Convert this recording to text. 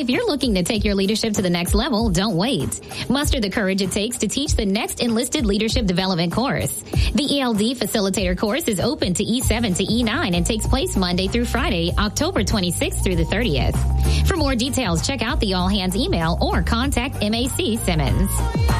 If you're looking to take your leadership to the next level, don't wait. Muster the courage it takes to teach the next Enlisted Leadership Development course. The ELD Facilitator course is open to E7 to E9 and takes place Monday through Friday, October 26th through the 30th. For more details, check out the All Hands email or contact MAC Simmons.